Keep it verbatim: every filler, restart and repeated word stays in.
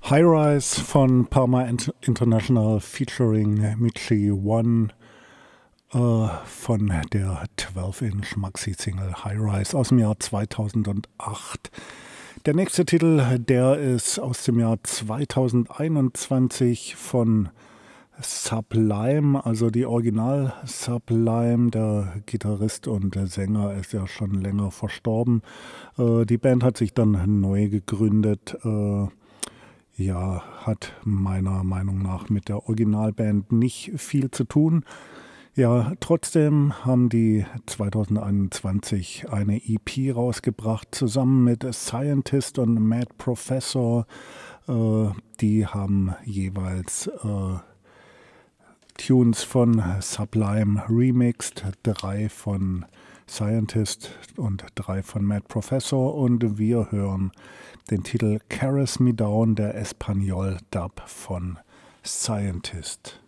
High Rise von Parma International featuring Michi One äh, von der zwölf Inch Maxi-Single High Rise aus dem Jahr zweitausendacht. Der nächste Titel, der ist aus dem Jahr zweitausendeinundzwanzig von Sublime, also die Original Sublime. Der Gitarrist und der Sänger ist ja schon länger verstorben. Äh, die Band hat sich dann neu gegründet. Äh, ja, hat meiner Meinung nach mit der Originalband nicht viel zu tun. Ja, trotzdem haben die zweitausendeinundzwanzig eine E P rausgebracht, zusammen mit Scientist und Mad Professor. Äh, die haben jeweils äh, Tunes von Sublime remixed, drei von Scientist und drei von Mad Professor, und wir hören den Titel Caress Me Down, der Espanol Dub von Scientist.